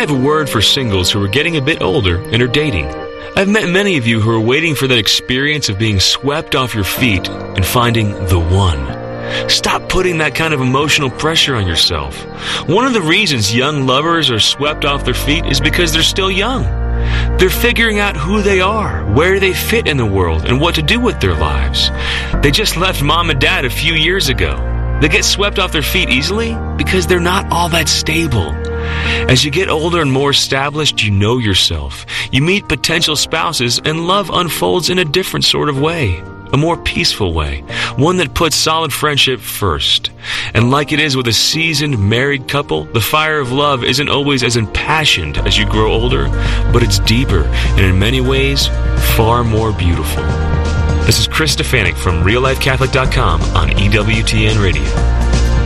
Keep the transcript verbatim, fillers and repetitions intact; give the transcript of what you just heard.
have a word for singles who are getting a bit older and are dating. I've met many of you who are waiting for that experience of being swept off your feet and finding the one. Stop putting that kind of emotional pressure on yourself. One of the reasons young lovers are swept off their feet is because they're still young. They're figuring out who they are, where they fit in the world, and what to do with their lives. They just left mom and dad a few years ago. They get swept off their feet easily because they're not all that stable. As you get older and more established, you know yourself. You meet potential spouses, and love unfolds in a different sort of way. A more peaceful way, one that puts solid friendship first. And like it is with a seasoned married couple, the fire of love isn't always as impassioned as you grow older, but it's deeper and in many ways far more beautiful. This is Chris Stefanik from real life catholic dot com on E W T N Radio.